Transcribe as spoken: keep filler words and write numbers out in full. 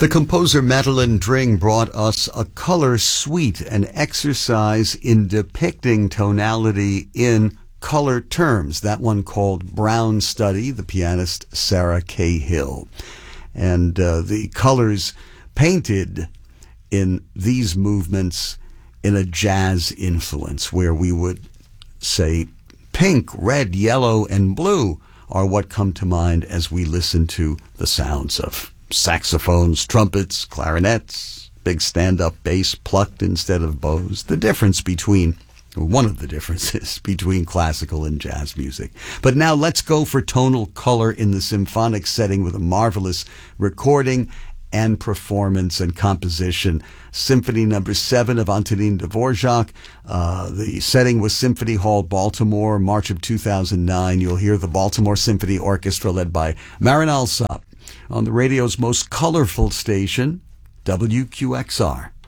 The composer Madeline Dring brought us a color suite, an exercise in depicting tonality in color terms. That one called Brown Study, the pianist Sarah Cahill. And uh, the colors painted in these movements in a jazz influence, where we would say pink, red, yellow, and blue are what come to mind as we listen to the sounds of saxophones, trumpets, clarinets, big stand-up bass plucked instead of bows. The difference between, one of the differences between classical and jazz music. But now let's go for tonal color in the symphonic setting with a marvelous recording and performance and composition. Symphony number seven of Antonin Dvorak. Uh, the setting was Symphony Hall, Baltimore, March of two thousand nine. You'll hear the Baltimore Symphony Orchestra led by Marin Alsop on the radio's most colorful station, W Q X R.